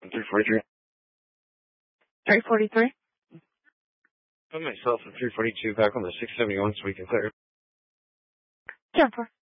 343. 343. Put myself in 342 back on the 671 so we can clear. 10-4.